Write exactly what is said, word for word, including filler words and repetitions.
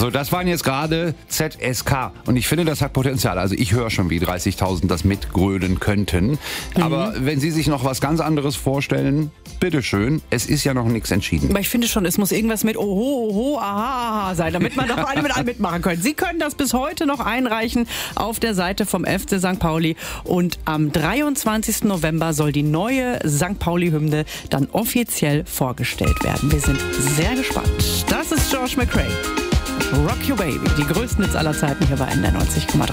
So, das waren jetzt gerade Z S K. Und ich finde, das hat Potenzial. Also ich höre schon, wie dreißigtausend das mitgrölen könnten. Mhm. Aber wenn Sie sich noch was ganz anderes vorstellen, bitteschön. Es ist ja noch nichts entschieden. Aber ich finde schon, es muss irgendwas mit Oho, Oho, Aha, aha sein, damit man doch alle mit allem mitmachen können. Sie können das bis heute noch einreichen auf der Seite vom F C Sankt Pauli. Und am dreiundzwanzigsten November soll die neue Sankt Pauli-Hymne dann offiziell vorgestellt werden. Wir sind sehr gespannt. Das ist George McRae. Rock You Baby, die größten Hits aller Zeiten hier bei N D R neunzig Komma drei.